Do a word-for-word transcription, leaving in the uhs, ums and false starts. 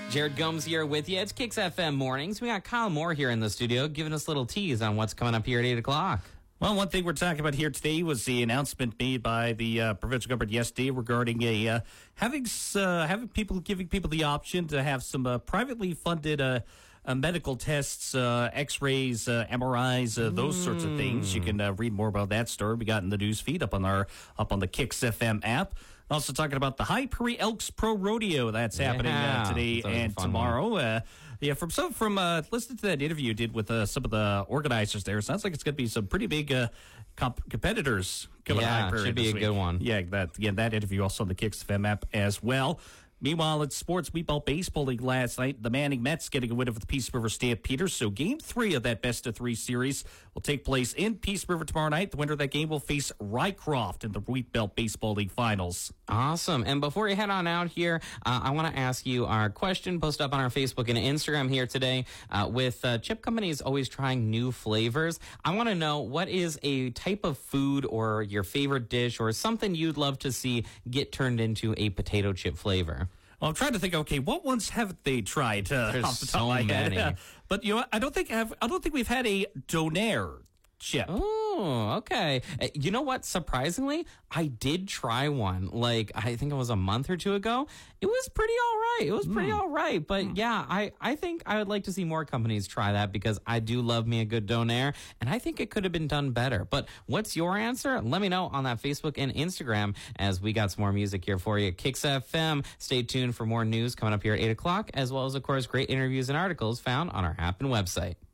Jared Gomes here with you. It's Kicks F M Mornings. We got Kyle Moore here in the studio giving us a little tease on what's coming up here at eight o'clock. Well, one thing we're talking about here today was the announcement made by the uh, provincial government yesterday regarding a uh, having uh, having people giving people the option to have some uh, privately funded uh, uh, medical tests, uh, X-rays, uh, M R Is, uh, those mm. sorts of things. You can uh, read more about that story we got in the news feed up on our up on the Kicks F M app. Also talking about the High Prairie Elks Pro Rodeo that's yeah, happening uh, today and tomorrow. Uh, yeah, from some from uh, listening to that interview you did with uh, some of the organizers there, it sounds like it's going to be some pretty big uh, comp- competitors coming yeah, to High Prairie. Should be this a week. good one. Yeah, that again that interview also on the Kicks F M app as well. Meanwhile, it's Sports Meatball Baseball League last night. The Manning Mets getting a win over the Peace River Stampeders. So game three of that best of three series will take place in Peace River tomorrow night. The winner of that game will face Rycroft in the Wheat Belt Baseball League finals. Awesome. And before you head on out here, uh, I want to ask you our question posted up on our Facebook and Instagram here today. Uh, with uh, chip companies always trying new flavors, I want to know what is a type of food or your favorite dish or something you'd love to see get turned into a potato chip flavor. Well, I'm trying to think. Okay, what ones haven't they tried? Uh, There's off the top so of my many. head. But you know, I don't think have, I don't think we've had a donair chip. Oh, okay. Uh, You know what? Surprisingly, I did try one. Like, I think it was a month or two ago. It was pretty all right. It was pretty Mm. all right. But mm. yeah, I, I think I would like to see more companies try that because I do love me a good donair, and I think it could have been done better. But what's your answer? Let me know on that Facebook and Instagram as we got some more music here for you. Kicks F M. Stay tuned for more news coming up here at eight o'clock, as well as, of course, great interviews and articles found on our app and website.